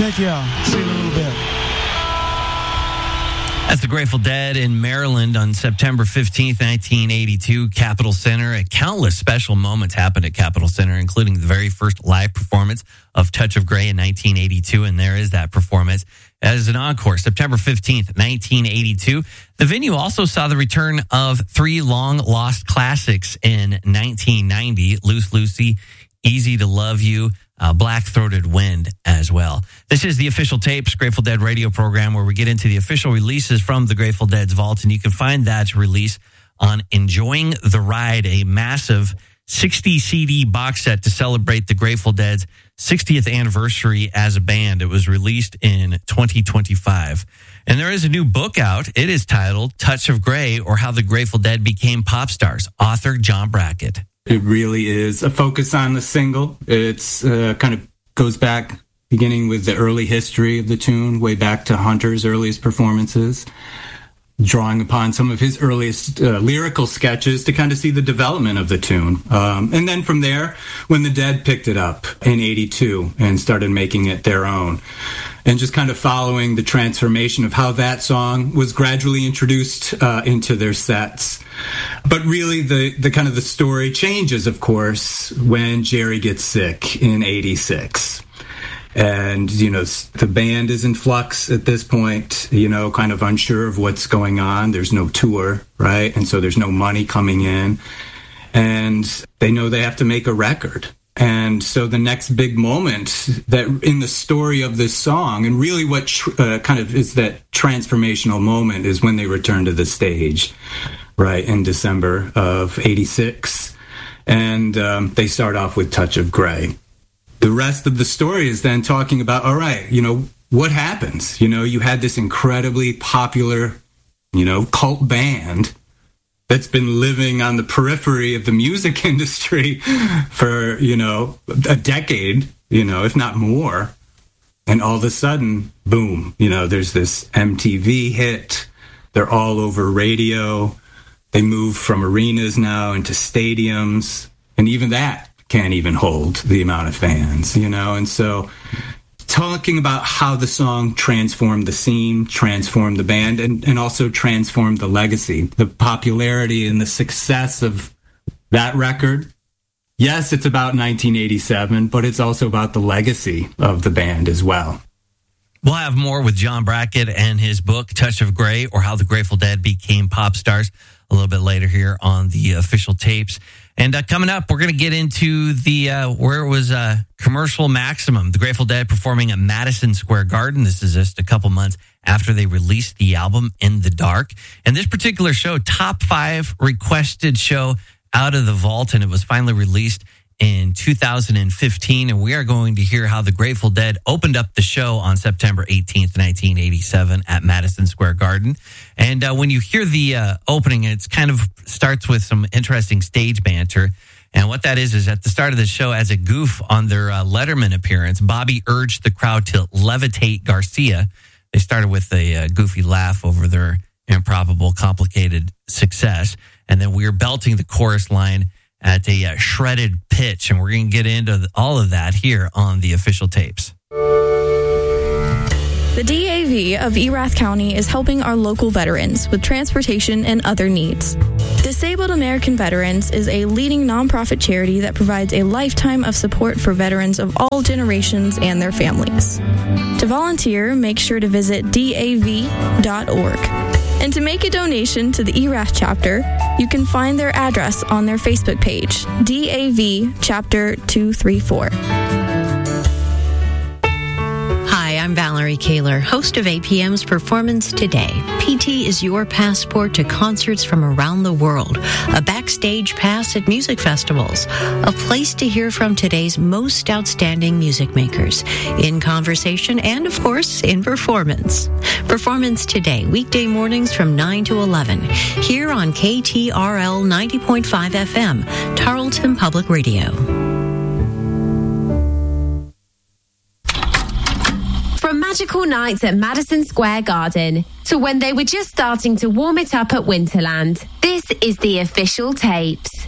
Thank you. See you in a little bit. That's the Grateful Dead in Maryland on September 15th, 1982, Capitol Center. Countless special moments happened at Capitol Center, including the very first live performance of Touch of Grey in 1982, and there is that performance as an encore, September 15th, 1982. The venue also saw the return of three long-lost classics in 1990, Loose Lucy, Easy to Love You, Black-Throated Wind as well. This is the Official Tapes Grateful Dead radio program where we get into the official releases from the Grateful Dead's vault, and you can find that release on Enjoying the Ride, a massive 60 CD box set to celebrate the Grateful Dead's 60th anniversary as a band. It was released in 2025. And there is a new book out. It is titled Touch of Grey, or How the Grateful Dead Became Pop Stars. Author John Brackett. It really is a focus on the single. It's kind of goes back, beginning with the early history of the tune, way back to Hunter's earliest performances, drawing upon some of his earliest lyrical sketches to kind of see the development of the tune. And then from there, when the Dead picked it up in 82 and started making it their own, and just kind of following the transformation of how that song was gradually introduced into their sets. But really, the kind of the story changes, of course, when Jerry gets sick in 86. And, you know, the band is in flux at this point, you know, kind of unsure of what's going on. There's no tour, right? And so there's no money coming in. And they know they have to make a record. And so the next big moment that in the story of this song, and really what kind of is that transformational moment, is when they return to the stage, right, in December of 86. And they start off with Touch of Grey. The rest of the story is then talking about, all right, you know, what happens? You know, you had this incredibly popular, you know, cult band that's been living on the periphery of the music industry for, you know, a decade, you know, if not more. And all of a sudden, boom, you know, there's this MTV hit. They're all over radio. They move from arenas now into stadiums. And even that can't even hold the amount of fans, you know. And so talking about how the song transformed the scene, transformed the band, and also transformed the legacy, the popularity and the success of that record. Yes, it's about 1987, but it's also about the legacy of the band as well. We'll have more with John Brackett and his book, Touch of Grey, or How the Grateful Dead Became Pop Stars, a little bit later here on the Official Tapes. And coming up, we're going to get into the where it was commercial maximum. The Grateful Dead performing at Madison Square Garden. This is just a couple months after they released the album In the Dark. And this particular show, top 5 requested show out of the vault, and it was finally released in 2015. And we are going to hear how the Grateful Dead opened up the show on September 18th, 1987 at Madison Square Garden. And when you hear the opening, it kind of starts with some interesting stage banter. And what that is at the start of the show, as a goof on their Letterman appearance, Bobby urged the crowd to levitate Garcia. They started with a goofy laugh over their improbable, complicated success. And then we were belting the chorus line at a shredded pitch, and we're going to get into all of that here on the Official Tapes. The DAV of Erath County is helping our local veterans with transportation and other needs. Disabled American Veterans is a leading nonprofit charity that provides a lifetime of support for veterans of all generations and their families. To volunteer, make sure to visit DAV.org. And to make a donation to the Erath chapter, you can find their address on their Facebook page, DAV Chapter 234. Hi, I'm Valerie Kaler, host of APM's Performance Today. PT is your passport to concerts from around the world, a backstage pass at music festivals, a place to hear from today's most outstanding music makers, in conversation and, of course, in performance. Performance Today, weekday mornings from 9 to 11, here on KTRL 90.5 FM, Tarleton Public Radio. From magical nights at Madison Square Garden to when they were just starting to warm it up at Winterland, this is the Official Tapes.